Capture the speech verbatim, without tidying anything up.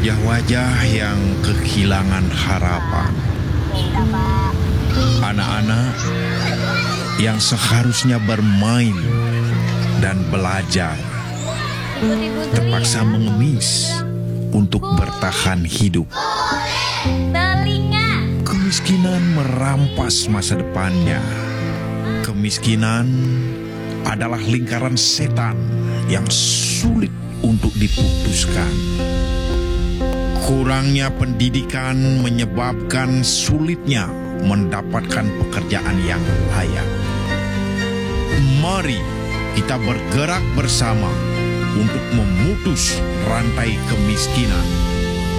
Wajah-wajah yang kehilangan harapan. Anak-anak yang seharusnya bermain dan belajar terpaksa mengemis untuk bertahan hidup. Kemiskinan merampas masa depannya. Kemiskinan adalah lingkaran setan yang sulit untuk diputuskan. Kurangnya pendidikan menyebabkan sulitnya mendapatkan pekerjaan yang layak. Mari kita bergerak bersama untuk memutus rantai kemiskinan